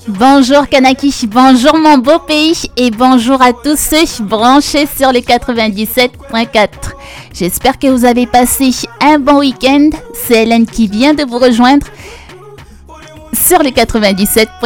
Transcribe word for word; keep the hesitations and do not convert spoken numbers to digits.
Bonjour Kanaki, bonjour mon beau pays et bonjour à tous ceux branchés sur les quatre-vingt-dix-sept virgule quatre. J'espère que vous avez passé un bon week-end. C'est Hélène qui vient de vous rejoindre sur les quatre-vingt-dix-sept virgule